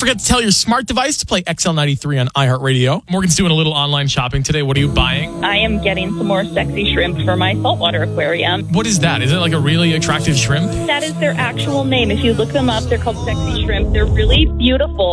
forget to tell your smart device to play XL93 on iHeartRadio. Morgan's doing a little online shopping today. What are you buying? I am getting some more sexy shrimp for my saltwater aquarium. What is that? Is it like a really attractive shrimp? That is their actual name. If you look them up, they're called sexy shrimp. They're really beautiful.